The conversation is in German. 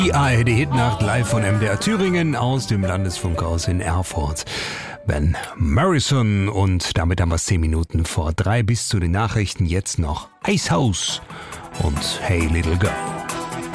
Die ARD-Hitnacht live von MDR Thüringen aus dem Landesfunkhaus in Erfurt. Van Morrison und damit haben wir es 10 Minuten vor 3 bis zu den Nachrichten. Jetzt noch Icehouse und Hey Little Girl.